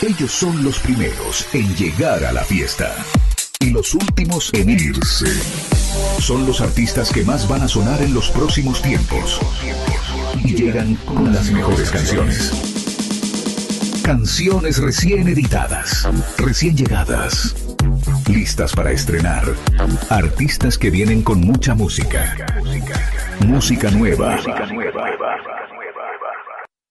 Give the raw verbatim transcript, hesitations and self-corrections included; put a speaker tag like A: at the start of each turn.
A: Ellos son los primeros en llegar a la fiesta y los últimos en irse. Son los artistas que más van a sonar en los próximos tiempos y llegan con las mejores canciones. Canciones recién editadas, recién llegadas, listas para estrenar. Artistas que vienen con mucha música. Música nueva.